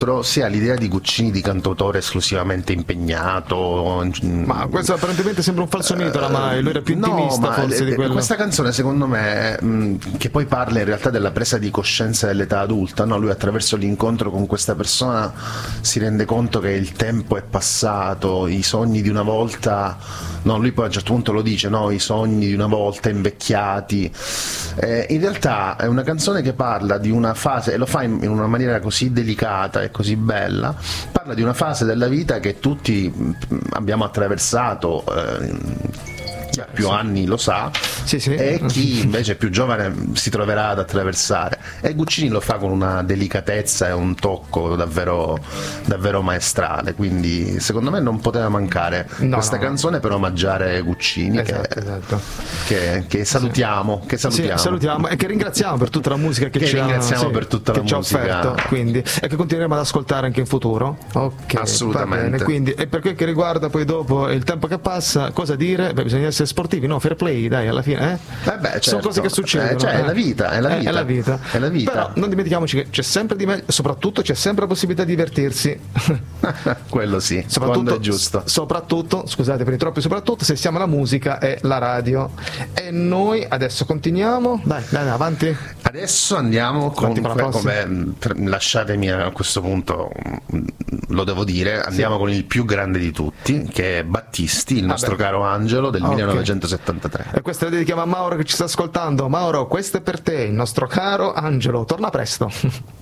Si ha l'idea di Guccini di cantautore esclusivamente impegnato. Ma questo apparentemente sembra un falso mito oramai, lui era più intimista forse di quello. Questa canzone secondo me, che poi parla in realtà della presa di coscienza dell'età adulta, no? Lui attraverso l'incontro con questa persona si rende conto che il tempo è passato, i sogni di una volta, no? Lui poi a un certo punto lo dice, no? I sogni di una volta invecchiati. In realtà è una canzone che parla di una fase, e lo fa in una maniera così delicata e così bella, parla di una fase della vita che tutti abbiamo attraversato, chi ha più anni lo sa, e chi invece è più giovane si troverà ad attraversare, e Guccini lo fa con una delicatezza e un tocco davvero, davvero maestrale, quindi secondo me non poteva mancare questa canzone per omaggiare Guccini, esatto. Che salutiamo, salutiamo e che ringraziamo per tutta la musica che ci ha offerto, quindi, e che continueremo ad ascoltare anche in futuro. Assolutamente. Va bene, quindi, e per quel che riguarda poi dopo il tempo che passa, cosa dire? Bisogna essere sportivi, no? Fair play, dai, alla fine, certo. Sono cose che succedono. È la vita. È la vita. Però non dimentichiamoci che c'è sempre di meglio, soprattutto c'è sempre la possibilità di divertirsi. Quello sì, quando è giusto. Soprattutto, scusate per i troppi soprattutto, se siamo la musica e la radio. E noi adesso continuiamo. Dai, avanti. Adesso andiamo lasciatemi a questo punto, lo devo dire, andiamo con il più grande di tutti, che è Battisti, il nostro caro Angelo del 1973. E questa la dedichiamo a Mauro che ci sta ascoltando. Mauro, questo è per te, il nostro caro Angelo. Torna presto.